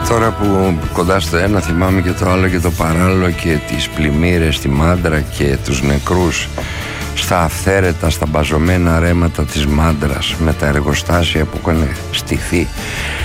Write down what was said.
Τώρα που κοντά στο ένα θυμάμαι και το άλλο και το παράλληλο και τις πλημμύρες στη Μάντρα και τους νεκρούς στα αυθαίρετα, στα μπαζωμένα ρέματα της Μάντρας με τα εργοστάσια που είχαν στηθεί